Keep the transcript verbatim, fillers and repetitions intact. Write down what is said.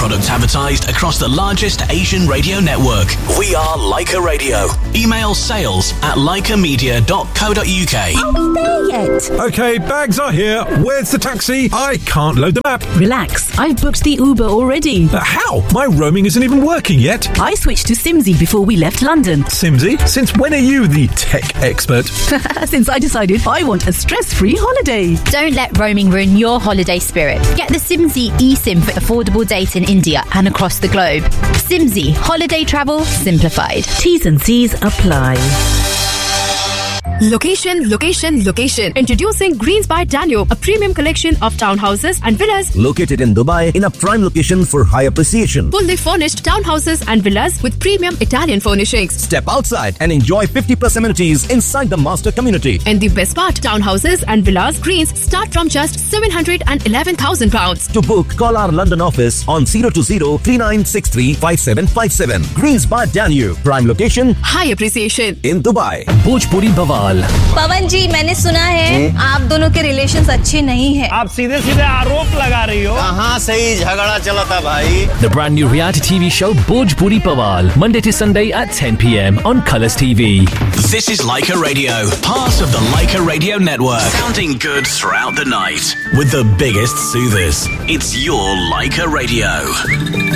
products advertised across the largest Asian radio network. We are Leica Radio. Email sales at leica media dot co dot uk. Are we there yet? Okay, bags are here. Where's the taxi? I can't load the map. Relax, I've booked the Uber already. Uh, how? My roaming isn't even working yet. I switched to Simsy before we left London. Simsy? Since when are you the tech expert? Since I decided I want a stress-free holiday. Don't let roaming ruin your holiday spirit. Get the Simsy eSIM for affordable dates in India and across the globe. Simsy, holiday travel simplified. T's and C's apply. Location, location, location. Introducing Greens by Danube, a premium collection of townhouses and villas located in Dubai in a prime location for high appreciation. Fully furnished townhouses and villas with premium Italian furnishings. Step outside and enjoy fifty plus amenities inside the master community. And the best part, townhouses and villas Greens start from just seven hundred eleven thousand pounds. To book, call our London office on zero two zero, three nine six three, five seven five seven. Greens by Danube, prime location, high appreciation in Dubai. Bhojpuri Bawal. पवन जी, मैंने सुना है आप दोनों के relations अच्छे नहीं हैं। आप सीधे सीधे आरोप लगा रही हो। कहाँ सही झगड़ा चला था भाई। The brand new reality T V show Bhojpuri Bawal, Monday to Sunday at ten p.m. on Colours T V. This is Leica Radio, part of the Leica Radio network, sounding good throughout the night with the biggest soothers. It's your Leica Radio.